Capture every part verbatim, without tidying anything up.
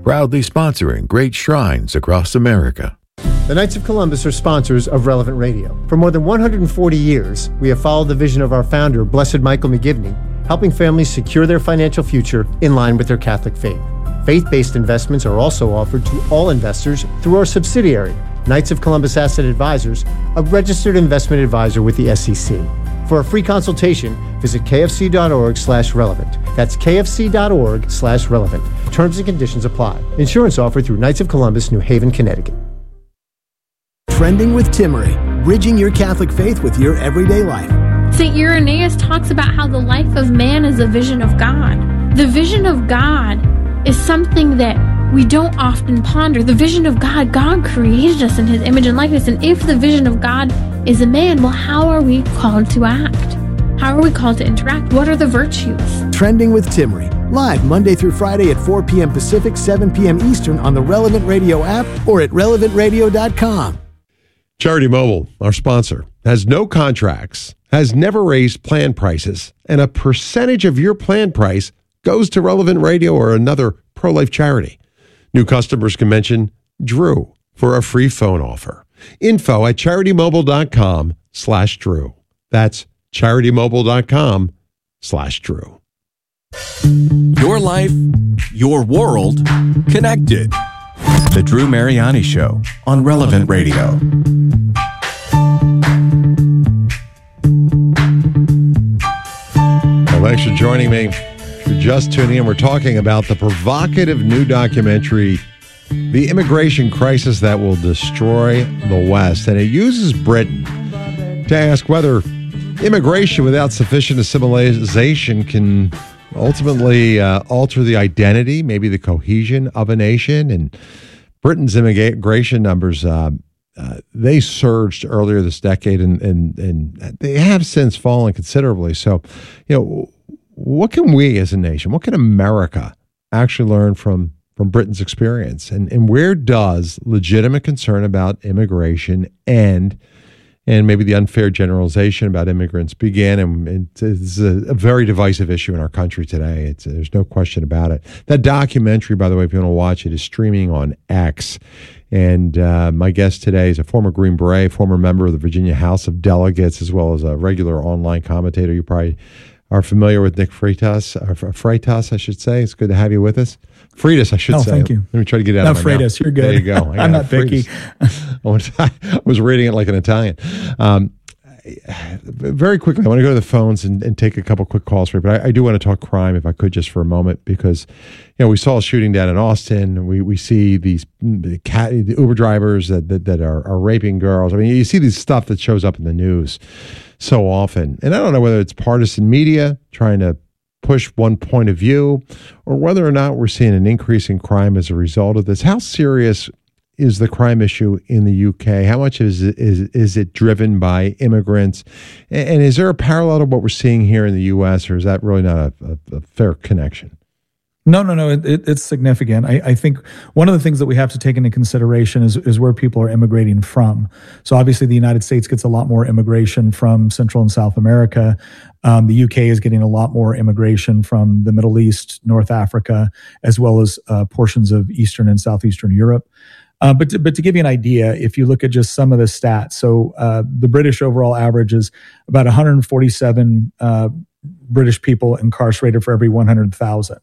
proudly sponsoring great shrines across America. The Knights of Columbus are sponsors of Relevant Radio. For more than one hundred forty years, we have followed the vision of our founder, Blessed Michael McGivney, helping families secure their financial future in line with their Catholic faith. Faith-based investments are also offered to all investors through our subsidiary, Knights of Columbus Asset Advisors, a registered investment advisor with the S E C. For a free consultation, visit kfc.org slash relevant. That's kfc.org slash relevant. Terms and conditions apply. Insurance offered through Knights of Columbus, New Haven, Connecticut. Trending with Timmerie, bridging your Catholic faith with your everyday life. Saint Irenaeus talks about how the life of man is a vision of God. The vision of God is something that we don't often ponder. The vision of God, God created us in His image and likeness, and if the vision of God is a man, well, how are we called to act? How are we called to interact? What are the virtues? Trending with Timmerie, live Monday through Friday at four p.m. Pacific, seven p.m. Eastern on the Relevant Radio app or at relevant radio dot com. Charity Mobile, our sponsor, has no contracts, has never raised plan prices, and a percentage of your plan price goes to Relevant Radio or another pro-life charity. New customers can mention Drew for a free phone offer. Info at charitymobile.com slash Drew. That's charitymobile.com slash Drew. Your life, your world, connected. The Drew Mariani Show on Relevant Radio. Well, thanks for joining me. If you're just tuning in, we're talking about the provocative new documentary, The Immigration Crisis That Will Destroy the West. And it uses Britain to ask whether immigration without sufficient assimilation can ultimately uh, alter the identity, maybe the cohesion of a nation. And Britain's immigration numbers, uh, uh, they surged earlier this decade, and, and, and they have since fallen considerably. So, you know, what can we as a nation, what can America actually learn from, from Britain's experience? And, and where does legitimate concern about immigration end, and maybe the unfair generalization about immigrants begin? And it's a, a very divisive issue in our country today. It's, there's no question about it. That documentary, by the way, if you want to watch it, is streaming on X. And uh, my guest today is a former Green Beret, former member of the Virginia House of Delegates, as well as a regular online commentator. You probably are familiar with Nick Freitas, or Freitas, I should say. It's good to have you with us. Freitas, I should oh, say. Thank you. Let me try to get it out no, of my Freitas, mouth. You're good. There you go. I'm not picky. I was reading it like an Italian. Um, very quickly, I want to go to the phones and, and take a couple quick calls for you, but I, I do want to talk crime, if I could, just for a moment, because you know we saw a shooting down in Austin. We we see these the, cat, the Uber drivers that that, that are, are raping girls. I mean, you see this stuff that shows up in the news so often, and I don't know whether it's partisan media trying to push one point of view, or whether or not we're seeing an increase in crime as a result of this. How serious is the crime issue in the U K? How much is it, is, is it driven by immigrants? And, and is there a parallel to what we're seeing here in the U S, or is that really not a, a, a fair connection? No, no, no. It, it, it's significant. I, I think one of the things that we have to take into consideration is, is where people are immigrating from. So obviously the United States gets a lot more immigration from Central and South America. Um, the U K is getting a lot more immigration from the Middle East, North Africa, as well as uh, portions of Eastern and Southeastern Europe. Uh, but, to, but to give you an idea, if you look at just some of the stats, so uh, the British overall average is about one hundred forty-seven uh, British people incarcerated for every one hundred thousand.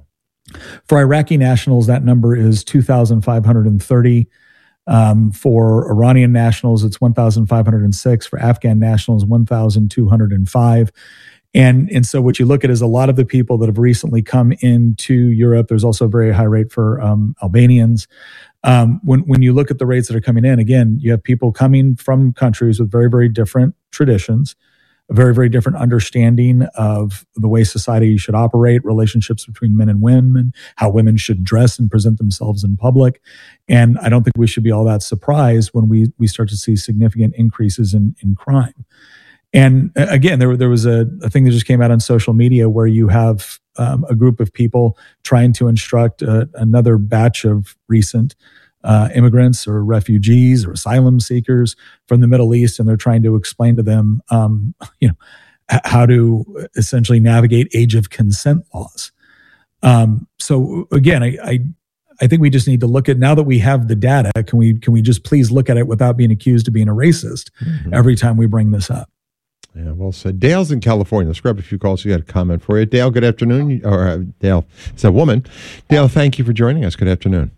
For Iraqi nationals, that number is two thousand five hundred thirty. Um, for Iranian nationals, it's one thousand five hundred six. For Afghan nationals, one thousand two hundred five. And, and so what you look at is a lot of the people that have recently come into Europe. There's also a very high rate for um, Albanians. Um, when, when you look at the rates that are coming in, again, you have people coming from countries with very, very different traditions, a very, very different understanding of the way society should operate, relationships between men and women, how women should dress and present themselves in public. And I don't think we should be all that surprised when we we start to see significant increases in, in crime. And again, there, there was a, a thing that just came out on social media where you have um, a group of people trying to instruct uh, another batch of recent uh, immigrants or refugees or asylum seekers from the Middle East, and they're trying to explain to them, um, you know, h- how to essentially navigate age of consent laws. Um, so again, I, I I think we just need to look at, now that we have the data, can we can we just please look at it without being accused of being a racist mm-hmm. every time we bring this up? Yeah, well said. Dale's in California. Let's grab a few calls. You got a comment for you. Dale, good afternoon. Or uh, Dale, it's a woman. Dale, thank you for joining us. Good afternoon.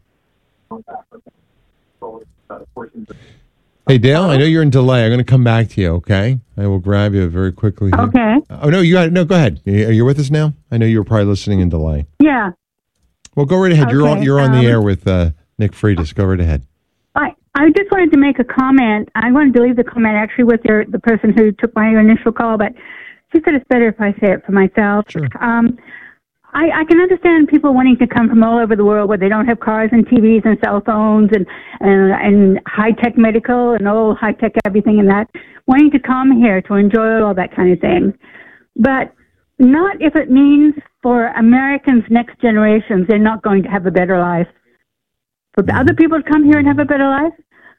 Hey, Dale, I know you're in delay. I'm going to come back to you, okay? I will grab you very quickly. Here. Okay. Oh, no, you got no, go ahead. Are you with us now? I know you were probably listening in delay. Yeah. Well, go right ahead. Okay. You're on You're on um, the air with uh, Nick Freitas. Go right ahead. I, I just wanted to make a comment. I wanted to leave the comment actually with your, the person who took my initial call, but she said it's better if I say it for myself. Sure. Um, I, I can understand people wanting to come from all over the world where they don't have cars and T Vs and cell phones and, and, and high-tech medical and all high-tech everything and that, wanting to come here to enjoy all that kind of thing. But not if it means for Americans' next generations, they're not going to have a better life. For mm-hmm. other people to come here and have a better life,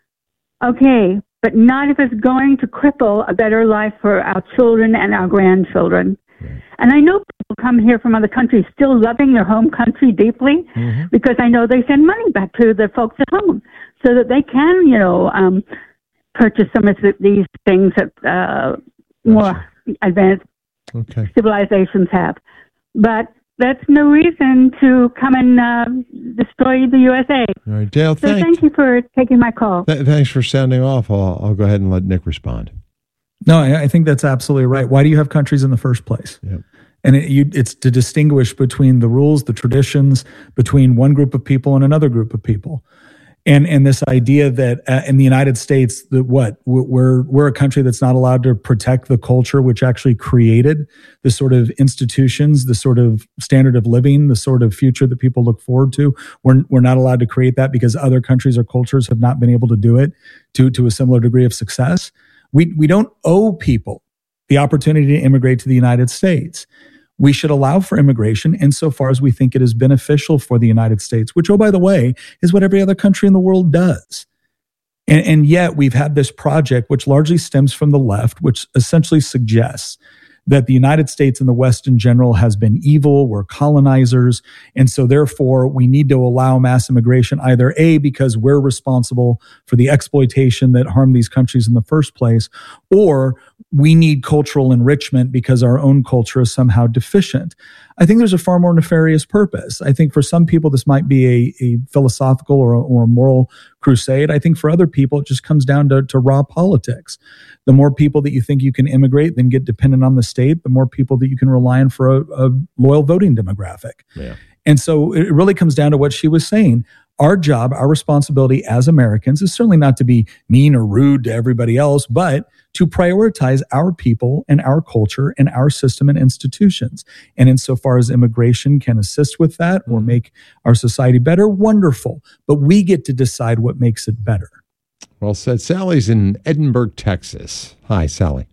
okay, but not if it's going to cripple a better life for our children and our grandchildren. And I know people come here from other countries still loving their home country deeply mm-hmm. because I know they send money back to the folks at home so that they can, you know, um, purchase some of the, these things that uh, more gotcha. advanced okay. civilizations have. But that's no reason to come and uh, destroy the U S A. All right, Dale, so thank, thank you for taking my call. Th- thanks for sounding off. I'll, I'll go ahead and let Nick respond. No, I, I think that's absolutely right. Why do you have countries in the first place? Yep. And it, you, it's to distinguish between the rules, the traditions, between one group of people and another group of people. And and this idea that uh, in the United States, that what we're we're a country that's not allowed to protect the culture, which actually created the sort of institutions, the sort of standard of living, the sort of future that people look forward to. We're we're not allowed to create that because other countries or cultures have not been able to do it to to a similar degree of success. We we don't owe people the opportunity to immigrate to the United States. We should allow for immigration insofar as we think it is beneficial for the United States, which, oh, by the way, is what every other country in the world does. And, and yet we've had this project, which largely stems from the left, which essentially suggests that the United States and the West in general has been evil, we're colonizers, and so therefore we need to allow mass immigration either A, because we're responsible for the exploitation that harmed these countries in the first place, or we need cultural enrichment because our own culture is somehow deficient. I think there's a far more nefarious purpose. I think for some people this might be a, a philosophical or a, or a moral crusade. I think for other people it just comes down to, to raw politics. The more people that you think you can immigrate, then get dependent on the state, the more people that you can rely on for a, a loyal voting demographic. Yeah. And so it really comes down to what she was saying. Our job, our responsibility as Americans is certainly not to be mean or rude to everybody else, but to prioritize our people and our culture and our system and institutions. And insofar as immigration can assist with that or make our society better, wonderful. But we get to decide what makes it better. Well said. Sally's in Edinburgh, Texas. Hi, Sally.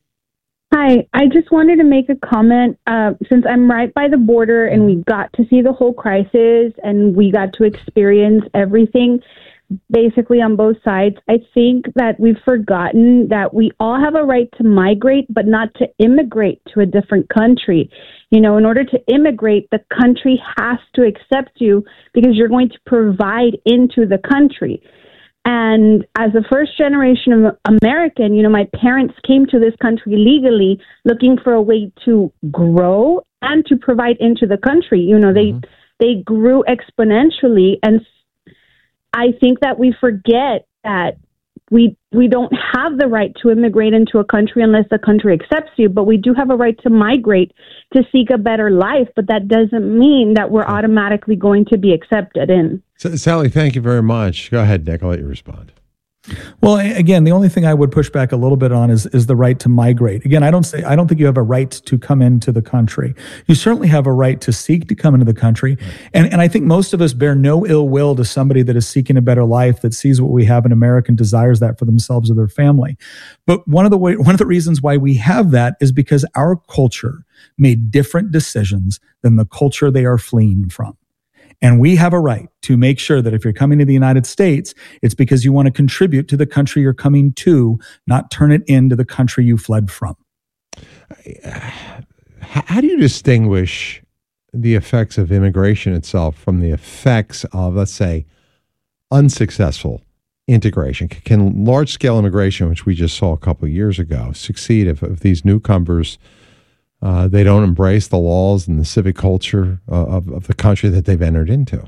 Hi, I just wanted to make a comment. Uh, since I'm right by the border and we got to see the whole crisis and we got to experience everything basically on both sides, I think that we've forgotten that we all have a right to migrate, but not to immigrate to a different country. You know, in order to immigrate, the country has to accept you because you're going to provide into the country. And as a first generation American, you know, my parents came to this country legally looking for a way to grow and to provide into the country. You know, they, mm-hmm. they grew exponentially. And I think that we forget that we, we don't have the right to immigrate into a country unless the country accepts you, but we do have a right to migrate to seek a better life. But that doesn't mean that we're automatically going to be accepted in. So, Sally, thank you very much. Go ahead, Nick. I'll let you respond. Well, again, the only thing I would push back a little bit on is is the right to migrate. Again, I don't say I don't think you have a right to come into the country. You certainly have a right to seek to come into the country. Right. And and I think most of us bear no ill will to somebody that is seeking a better life, that sees what we have in America and desires that for themselves or their family. But one of the way, one of the reasons why we have that is because our culture made different decisions than the culture they are fleeing from. And we have a right to make sure that if you're coming to the United States, it's because you want to contribute to the country you're coming to, not turn it into the country you fled from. How do you distinguish the effects of immigration itself from the effects of, let's say, unsuccessful integration? Can large-scale immigration, which we just saw a couple of years ago, succeed if, if these newcomers, uh, they don't embrace the laws and the civic culture uh, of, of the country that they've entered into?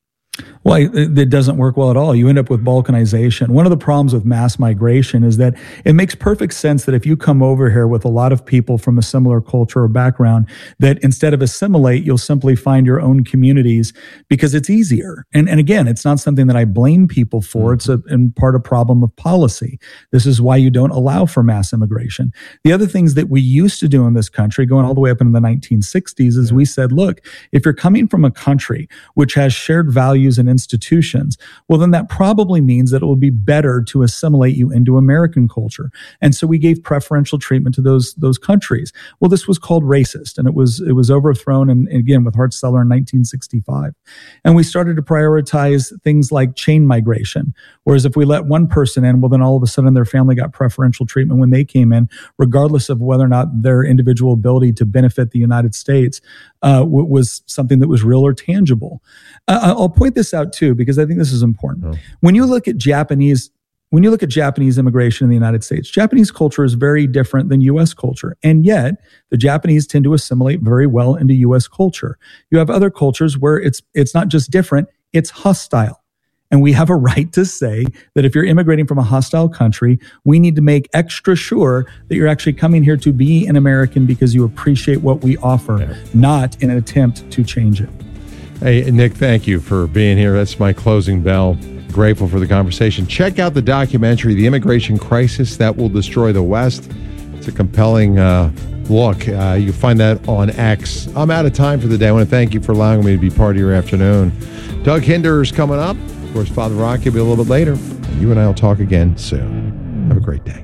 Well, it, it doesn't work well at all. You end up with balkanization. One of the problems with mass migration is that it makes perfect sense that if you come over here with a lot of people from a similar culture or background, that instead of assimilate, you'll simply find your own communities because it's easier. And, and again, it's not something that I blame people for. It's a in part a problem of policy. This is why you don't allow for mass immigration. The other things that we used to do in this country, going all the way up into the nineteen sixties, is we said, look, if you're coming from a country which has shared values and institutions, well, then that probably means that it will be better to assimilate you into American culture. And so we gave preferential treatment to those those countries. Well, this was called racist, and it was it was overthrown, and again with Hart-Celler in nineteen sixty-five. And we started to prioritize things like chain migration. Whereas if we let one person in, well, then all of a sudden their family got preferential treatment when they came in, regardless of whether or not their individual ability to benefit the United States uh, w- was something that was real or tangible. Uh, I'll point this out too, because I think this is important. Oh. When you look at Japanese, when you look at Japanese immigration in the United States, Japanese culture is very different than U S culture. And yet the Japanese tend to assimilate very well into U S culture. You have other cultures where it's, it's not just different, it's hostile. And we have a right to say that if you're immigrating from a hostile country, we need to make extra sure that you're actually coming here to be an American because you appreciate what we offer, yeah. not in an attempt to change it. Hey, Nick, thank you for being here. That's my closing bell. Grateful for the conversation. Check out the documentary, The Immigration Crisis That Will Destroy the West. It's a compelling uh, look. Uh, you can find that on X. I'm out of time for the day. I want to thank you for allowing me to be part of your afternoon. Doug Hinder is coming up. Of course, Father Rocky will be a little bit later. You and I will talk again soon. Have a great day.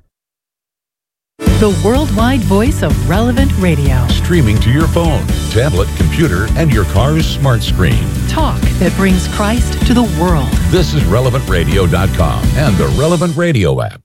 The worldwide voice of Relevant Radio. Streaming to your phone, tablet, computer, and your car's smart screen. Talk that brings Christ to the world. This is relevant radio dot com and the Relevant Radio app.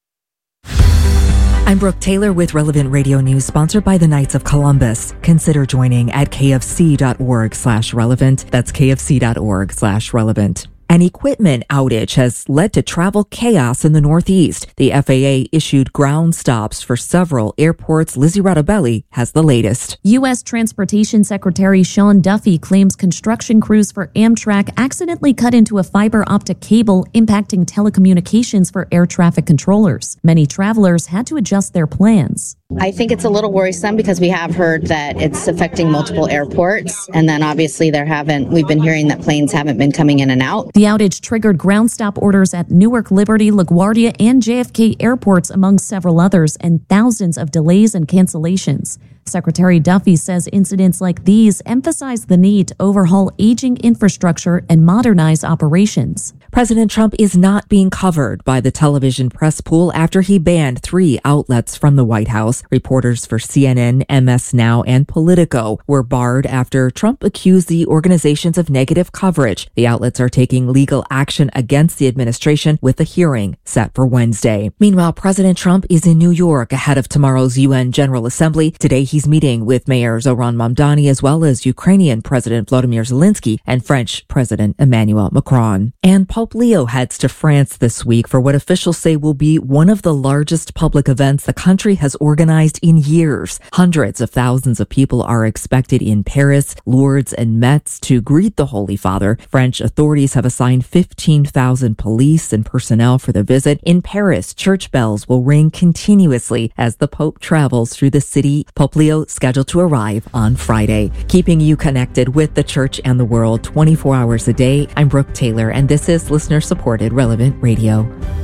I'm Brooke Taylor with Relevant Radio News, sponsored by the Knights of Columbus. Consider joining at kfc.org slash relevant. That's kfc.org slash relevant. An equipment outage has led to travel chaos in the Northeast. The F A A issued ground stops for several airports. Lizzie Rattabelli has the latest. U S Transportation Secretary Sean Duffy claims construction crews for Amtrak accidentally cut into a fiber optic cable, impacting telecommunications for air traffic controllers. Many travelers had to adjust their plans. I think it's a little worrisome because we have heard that it's affecting multiple airports, and then obviously there haven't, we've been hearing that planes haven't been coming in and out. The outage triggered ground stop orders at Newark, Liberty, LaGuardia, and J F K airports, among several others, and thousands of delays and cancellations. Secretary Duffy says incidents like these emphasize the need to overhaul aging infrastructure and modernize operations. President Trump is not being covered by the television press pool after he banned three outlets from the White House. Reporters for C N N, M S Now, and Politico were barred after Trump accused the organizations of negative coverage. The outlets are taking legal action against the administration with a hearing set for Wednesday. Meanwhile, President Trump is in New York ahead of tomorrow's U N General Assembly. Today, he's meeting with Mayor Zoran Mamdani as well as Ukrainian President Volodymyr Zelensky and French President Emmanuel Macron. And Pope Leo heads to France this week for what officials say will be one of the largest public events the country has organized in years. Hundreds of thousands of people are expected in Paris, Lourdes, and Metz to greet the Holy Father. French authorities have assigned fifteen thousand police and personnel for the visit. In Paris, church bells will ring continuously as the Pope travels through the city. Pope Leo scheduled to arrive on Friday. Keeping you connected with the church and the world twenty-four hours a day, I'm Brooke Taylor, and this is listener-supported Relevant Radio.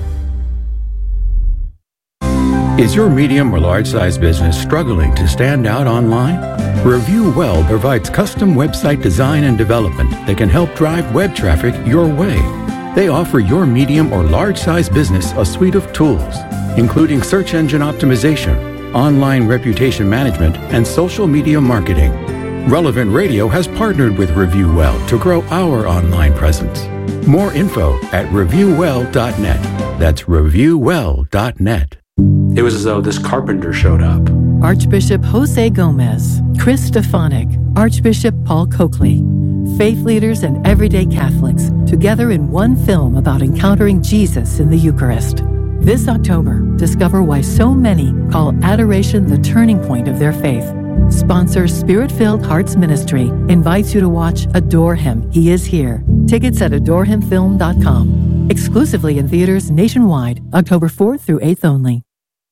Is your medium or large-size business struggling to stand out online? ReviewWell provides custom website design and development that can help drive web traffic your way. They offer your medium or large-size business a suite of tools, including search engine optimization, online reputation management, and social media marketing. Relevant Radio has partnered with ReviewWell to grow our online presence. More info at review well dot net. That's review well dot net. It was as though this carpenter showed up Archbishop Jose Gomez, Chris Stefanik, Archbishop Paul Coakley. Faith leaders and everyday Catholics together in one film about encountering Jesus in the Eucharist. This October, discover why so many call adoration the turning point of their faith. Sponsor Spirit-Filled Hearts Ministry invites you to watch Adore Him, He Is Here. Tickets at adore him film dot com. Exclusively in theaters nationwide, October fourth through eighth only.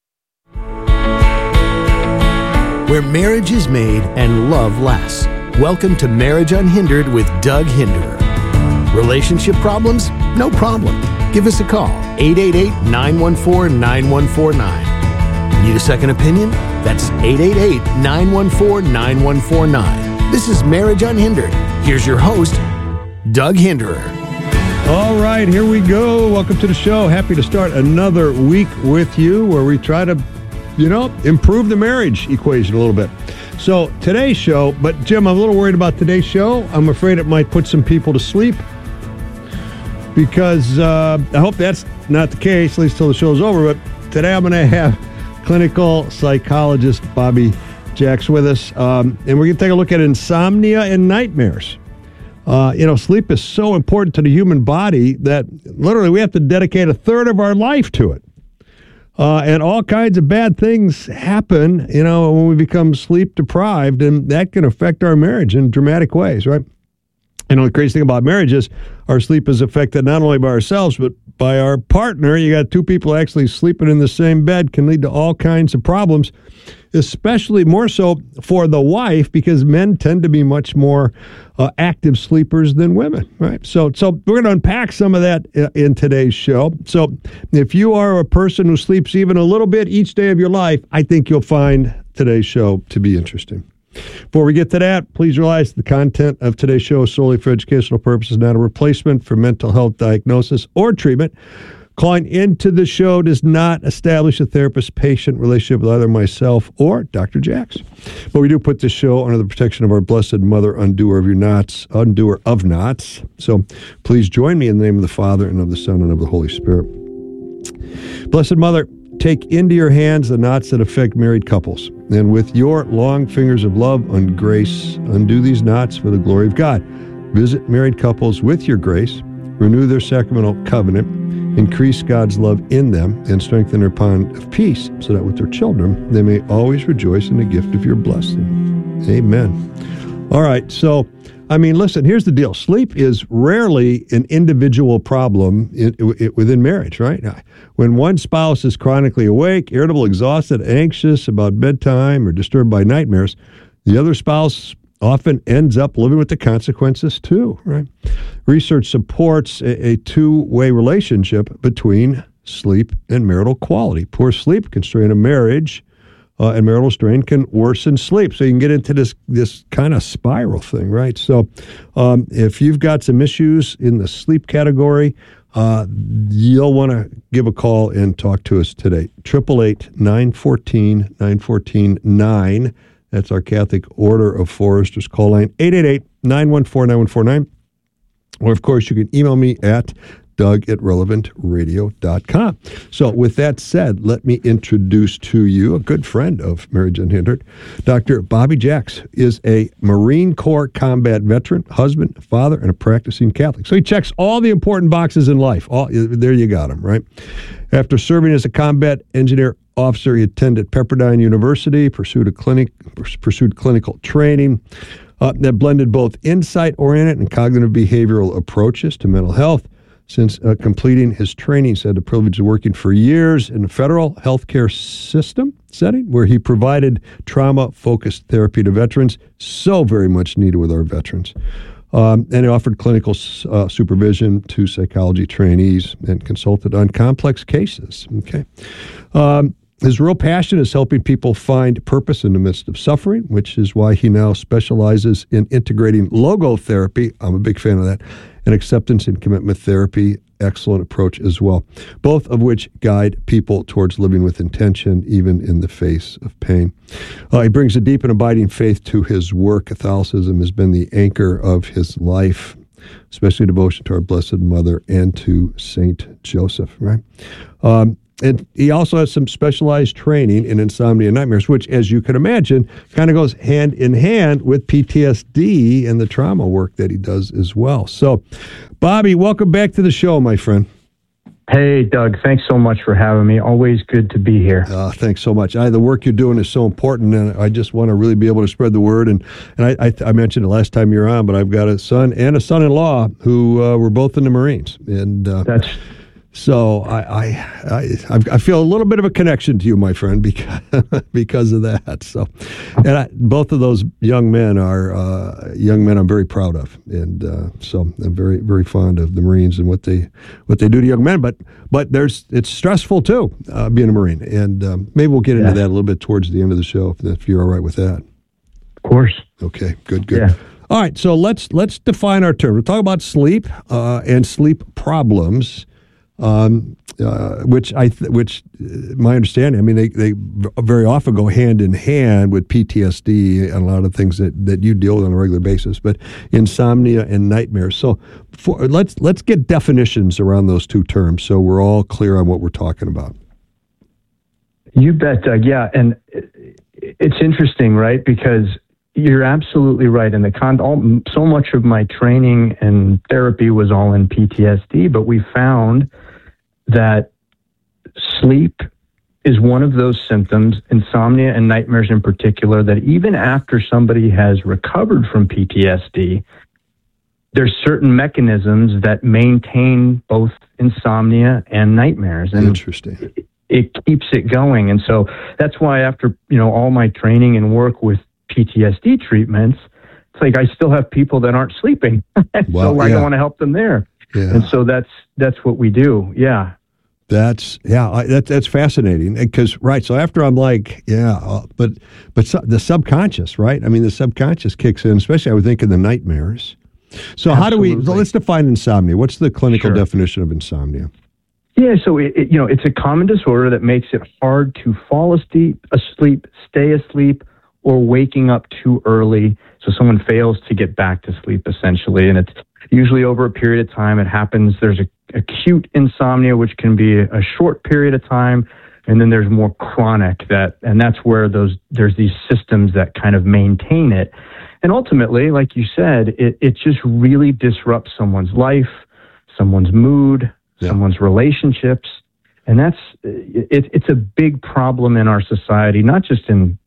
Where marriage is made and love lasts. Welcome to Marriage Unhindered with Doug Hinderer. Relationship problems? No problem. Give us a call, eight eight eight, nine one four, nine one four nine. Need a second opinion? That's eight eight eight, nine one four, nine one four nine. This is Marriage Unhindered. Here's your host, Doug Hinderer. All right, here we go. Welcome to the show. Happy to start another week with you where we try to, you know, improve the marriage equation a little bit. So today's show, but Jim, I'm a little worried about today's show. I'm afraid it might put some people to sleep because uh, I hope that's not the case, at least till the show's over. But today I'm going to have clinical psychologist Bobby Jacks with us, um, and we're going to take a look at insomnia and nightmares. Uh, you know, sleep is so important to the human body that literally we have to dedicate a third of our life to it. Uh, and all kinds of bad things happen, you know, when we become sleep deprived, and that can affect our marriage in dramatic ways, right? You know, the crazy thing about marriage is our sleep is affected not only by ourselves, but by our partner. You got two people actually sleeping in the same bed can lead to all kinds of problems, especially more so for the wife, because men tend to be much more uh, active sleepers than women, right? So so we're going to unpack some of that in today's show. So if you are a person who sleeps even a little bit each day of your life, I think you'll find today's show to be interesting. Before we get to that, please realize the content of today's show is solely for educational purposes, not a replacement for mental health diagnosis or treatment. Calling into the show does not establish a therapist-patient relationship with either myself or Doctor Jacks. But we do put this show under the protection of our Blessed Mother, undoer of your knots, undoer of knots. So please join me in the name of the Father, and of the Son, and of the Holy Spirit. Blessed Mother, take into your hands the knots that affect married couples, and with your long fingers of love and grace, undo these knots for the glory of God. Visit married couples with your grace, renew their sacramental covenant, increase God's love in them, and strengthen their bond of peace, so that with their children they may always rejoice in the gift of your blessing. Amen. All right, so, I mean, listen, here's the deal. Sleep is rarely an individual problem in, in, within marriage, right? When one spouse is chronically awake, irritable, exhausted, anxious about bedtime, or disturbed by nightmares, the other spouse often ends up living with the consequences too, right? Research supports a, a two-way relationship between sleep and marital quality. Poor sleep can strain a marriage, uh, and marital strain can worsen sleep. So you can get into this this kind of spiral thing, right? So um, if you've got some issues in the sleep category, uh, you'll want to give a call and talk to us today. eight eight eight, nine one four, nine one four nine. That's our Catholic Order of Foresters call line, eight eight eight, nine one four, nine one four nine. Or, of course, you can email me at doug at relevant radio dot com. So, with that said, let me introduce to you a good friend of Marriage Unhindered. Doctor Bobby Jacks is a Marine Corps combat veteran, husband, father, and a practicing Catholic. So he checks all the important boxes in life. All, there you got him, right? After serving as a combat engineer officer, he attended Pepperdine University, pursued a clinic, pursued clinical training uh, that blended both insight-oriented and cognitive behavioral approaches to mental health. Since uh, completing his training, he's had the privilege of working for years in the federal healthcare system setting, where he provided trauma-focused therapy to veterans, so very much needed with our veterans. Um, and he offered clinical uh, supervision to psychology trainees and consulted on complex cases. Okay. Um, his real passion is helping people find purpose in the midst of suffering, which is why he now specializes in integrating logotherapy. I'm a big fan of that. And acceptance and commitment therapy, excellent approach as well, both of which guide people towards living with intention, even in the face of pain. Uh, he brings a deep and abiding faith to his work. Catholicism has been the anchor of his life, especially devotion to our Blessed Mother and to Saint Joseph, right? Um, and he also has some specialized training in insomnia and nightmares, which, as you can imagine, kind of goes hand in hand with P T S D and the trauma work that he does as well. So, Bobby, welcome back to the show, my friend. Hey, Doug, thanks so much for having me. Always good to be here. Uh, thanks so much. I, the work you're doing is so important, and I just want to really be able to spread the word. And, and I, I, I mentioned it last time you were on, but I've got a son and a son-in-law who uh, were both in the Marines. And uh, that's so I, I, I, I feel a little bit of a connection to you, my friend, because, because of that. So, and I, both of those young men are uh, young men I'm very proud of. And uh, so I'm very, very fond of the Marines and what they what they do to young men. But but there's it's stressful, too, uh, being a Marine. And um, maybe we'll get into yeah. that a little bit towards the end of the show, if, if you're all right with that. Of course. Okay, good, good. Yeah. All right, so let's let's define our term. We're talking about sleep uh, and sleep problems. Um, uh, which I, th- which uh, my understanding, I mean, they, they very often go hand in hand with P T S D and a lot of things that, that you deal with on a regular basis, but insomnia and nightmares. So for, let's, let's get definitions around those two terms so we're all clear on what we're talking about. You bet, Doug. Yeah. And it's interesting, right? Because you're absolutely right. And the con- all, so much of my training and therapy was all in P T S D, but we found that sleep is one of those symptoms, insomnia and nightmares in particular, that even after somebody has recovered from P T S D, there's certain mechanisms that maintain both insomnia and nightmares. And Interesting. It, it keeps it going. And so that's why after, you know, all my training and work with P T S D treatments, it's like I still have people that aren't sleeping. Well, so I yeah. don't want to help them there. Yeah. And so that's that's what we do. Yeah. That's yeah, I, that, that's fascinating because right. So after I'm like, yeah, uh, but but su- the subconscious, right? I mean, the subconscious kicks in, especially I would think in the nightmares. So Absolutely. How do we? So let's define insomnia. What's the clinical sure. definition of insomnia? Yeah, so it, it, you know, it's a common disorder that makes it hard to fall asleep, asleep, stay asleep, or waking up too early. So someone fails to get back to sleep, essentially, and it's usually over a period of time. It happens. There's a acute insomnia, which can be a short period of time, and then there's more chronic that, and that's where those there's these systems that kind of maintain it. And ultimately, like you said, it, it just really disrupts someone's life, someone's mood, yeah. someone's relationships, and that's it, it's a big problem in our society, not just in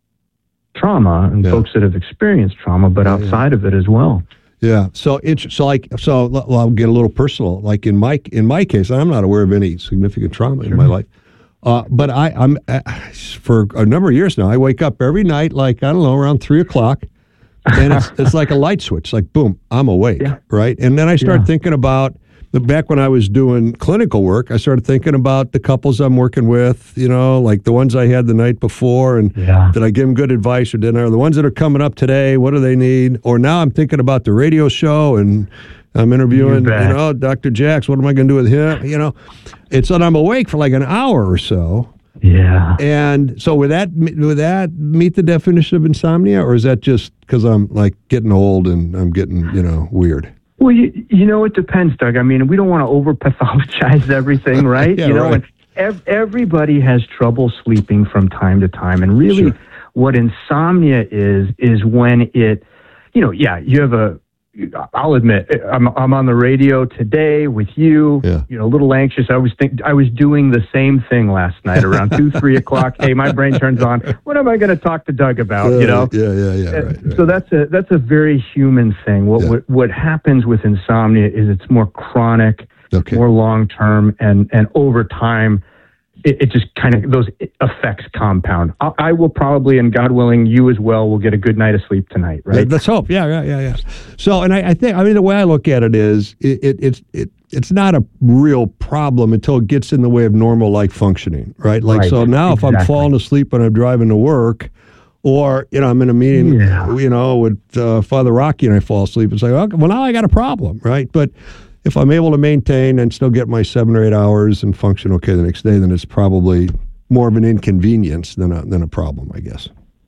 trauma and yeah. folks that have experienced trauma, but yeah, outside yeah. of it as well. Yeah. So it's so like so. Well, I'll get a little personal. Like in my in my case, I'm not aware of any significant trauma sure. in my life. Uh, but I, I'm uh, for a number of years now. I wake up every night, like I don't know, around three o'clock, and it's it's like a light switch. Like boom, I'm awake, yeah. right? And then I start yeah. thinking about the back when I was doing clinical work. I started thinking about the couples I'm working with. You know, like the ones I had the night before, and yeah. did I give them good advice or didn't? Or the ones that are coming up today, what do they need? Or now I'm thinking about the radio show and I'm interviewing, you, you know, Doctor Jax. What am I going to do with him? You know, it's that I'm awake for like an hour or so. Yeah. And so would that would that meet the definition of insomnia, or is that just because I'm like getting old and I'm getting, you know, weird? Well, you, you know, it depends, Doug. I mean, we don't want to over-pathologize everything, right? yeah, you know, right. and ev- everybody has trouble sleeping from time to time. And really sure. what insomnia is, is when it, you know, yeah, you have a, I'll admit, I'm I'm on the radio today with you. Yeah. You know, a little anxious. I was think I was doing the same thing last night around two, three o'clock. Hey, my brain turns on. What am I going to talk to Doug about? Uh, you know. Yeah, yeah, yeah. Right, right. So that's a that's a very human thing. What Yeah. what, what happens with insomnia is it's more chronic, Okay. more long term, and and over time. It, it just kind of, those effects compound. I, I will probably, and God willing, you as well, will get a good night of sleep tonight, right? Let's hope. Yeah, yeah, yeah, yeah. So, and I, I think, I mean, the way I look at it is, it, it, it's it, it's not a real problem until it gets in the way of normal life functioning, right? Like, Right, so now if I'm exactly. falling asleep when I'm driving to work, or, you know, I'm in a meeting, Yeah. you know, with uh, Father Rocky and I fall asleep, it's like, okay, well, now I got a problem, right? But if I'm able to maintain and still get my seven or eight hours and function okay the next day, then it's probably more of an inconvenience than a, than a problem, I guess.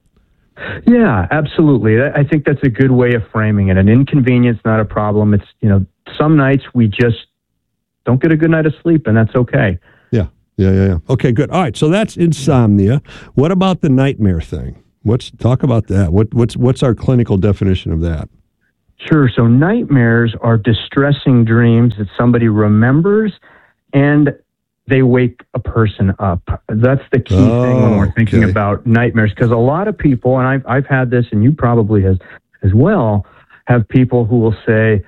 Yeah, absolutely. I I think that's a good way of framing it. An inconvenience, not a problem. It's, you know, some nights we just don't get a good night of sleep, and that's okay. Yeah. Yeah, yeah, yeah. Okay, good. All right, so that's insomnia. What about the nightmare thing? What's talk about that? What what's what's our clinical definition of that? Sure. So nightmares are distressing dreams that somebody remembers and they wake a person up. That's the key Oh, thing when we're thinking okay. about nightmares, because a lot of people, and I've, I've had this, and you probably has as well, have people who will say,